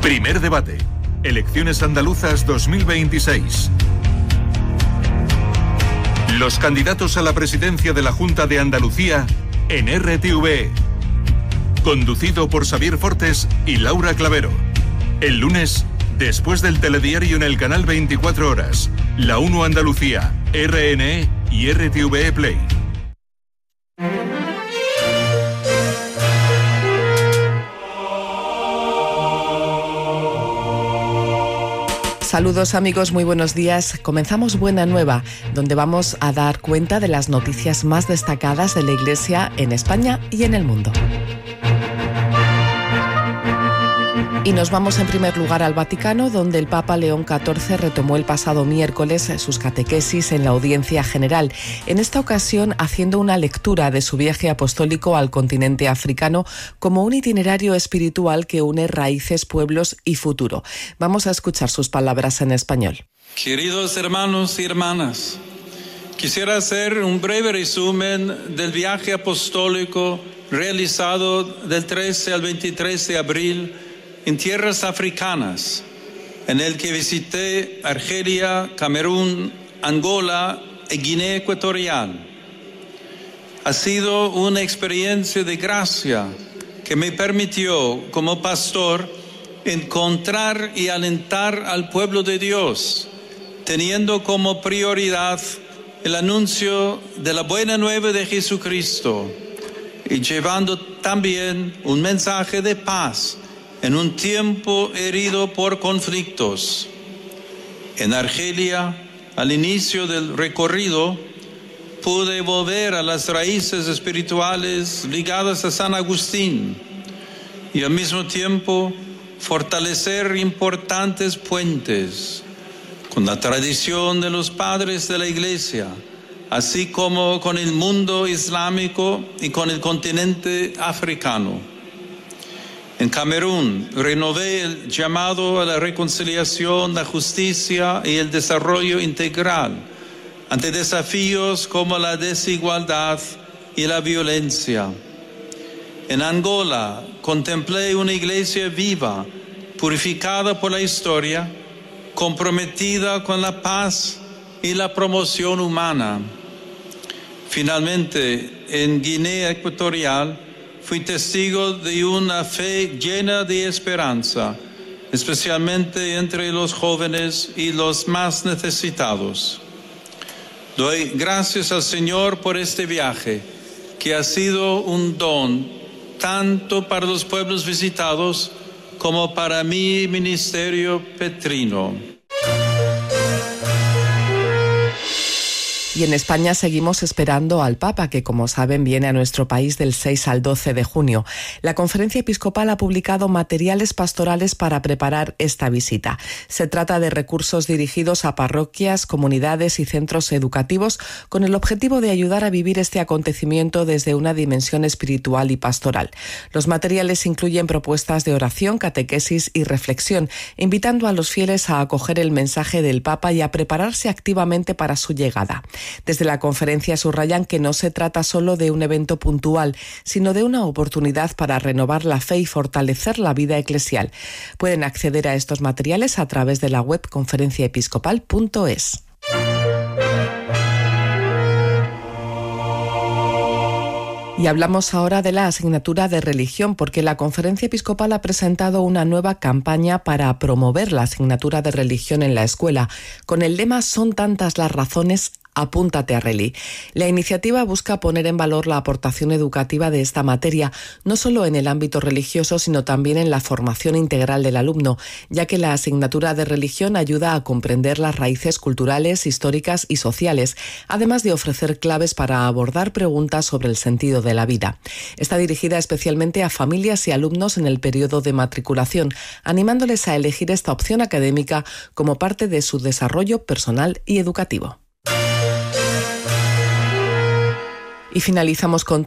Primer debate. Elecciones andaluzas 2026. Los candidatos a la presidencia de la Junta de Andalucía en RTV. Conducido por Xavier Fortes y Laura Clavero. El lunes, después del telediario en el canal 24 Horas, La 1 Andalucía, RNE y RTV Play. Saludos amigos, muy buenos días. Comenzamos Buena Nueva, donde vamos a dar cuenta de las noticias más destacadas de la Iglesia en España y en el mundo. Y nos vamos en primer lugar al Vaticano, donde el Papa León XIV retomó el pasado miércoles sus catequesis en la audiencia general, en esta ocasión haciendo una lectura de su viaje apostólico al continente africano como un itinerario espiritual que une raíces, pueblos y futuro. Vamos a escuchar sus palabras en español. Queridos hermanos y hermanas, quisiera hacer un breve resumen del viaje apostólico realizado del 13 al 23 de abril en tierras africanas, en el que visité Argelia, Camerún, Angola y Guinea Ecuatorial. Ha sido una experiencia de gracia que me permitió, como pastor, encontrar y alentar al pueblo de Dios, teniendo como prioridad el anuncio de la buena nueva de Jesucristo y llevando también un mensaje de paz en un tiempo herido por conflictos. En Argelia, al inicio del recorrido, pude volver a las raíces espirituales ligadas a San Agustín y al mismo tiempo fortalecer importantes puentes con la tradición de los padres de la Iglesia, así como con el mundo islámico y con el continente africano. En Camerún, renové el llamado a la reconciliación, la justicia y el desarrollo integral ante desafíos como la desigualdad y la violencia. En Angola, contemplé una iglesia viva, purificada por la historia, comprometida con la paz y la promoción humana. Finalmente, en Guinea Ecuatorial, fui testigo de una fe llena de esperanza, especialmente entre los jóvenes y los más necesitados. Doy gracias al Señor por este viaje, que ha sido un don tanto para los pueblos visitados como para mi ministerio petrino. Y en España seguimos esperando al Papa, que como saben viene a nuestro país del 6 al 12 de junio. La Conferencia Episcopal ha publicado materiales pastorales para preparar esta visita. Se trata de recursos dirigidos a parroquias, comunidades y centros educativos con el objetivo de ayudar a vivir este acontecimiento desde una dimensión espiritual y pastoral. Los materiales incluyen propuestas de oración, catequesis y reflexión, invitando a los fieles a acoger el mensaje del Papa y a prepararse activamente para su llegada. Desde la conferencia subrayan que no se trata solo de un evento puntual, sino de una oportunidad para renovar la fe y fortalecer la vida eclesial. Pueden acceder a estos materiales a través de la web conferenciaepiscopal.es. Y hablamos ahora de la asignatura de religión, porque la Conferencia Episcopal ha presentado una nueva campaña para promover la asignatura de religión en la escuela, con el lema «Son tantas las razones, apúntate a Reli». La iniciativa busca poner en valor la aportación educativa de esta materia, no solo en el ámbito religioso, sino también en la formación integral del alumno, ya que la asignatura de religión ayuda a comprender las raíces culturales, históricas y sociales, además de ofrecer claves para abordar preguntas sobre el sentido de la vida. Está dirigida especialmente a familias y alumnos en el periodo de matriculación, animándoles a elegir esta opción académica como parte de su desarrollo personal y educativo. Y finalizamos con